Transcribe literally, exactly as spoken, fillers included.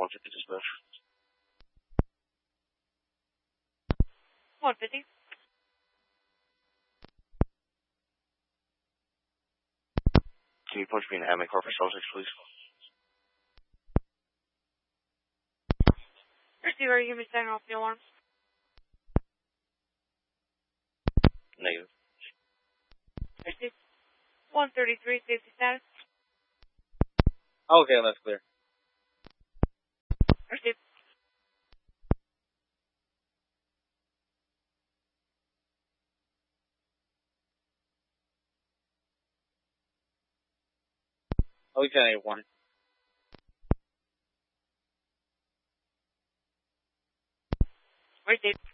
one fifty dispatch. one fifty. Can you punch me in Admin car for Celtics, please? Receiver, you can setting off the alarm. Negative. Receive. one thirty-three, safety status. Okay, that's clear. Receive. Oh, ten eight one. Receive.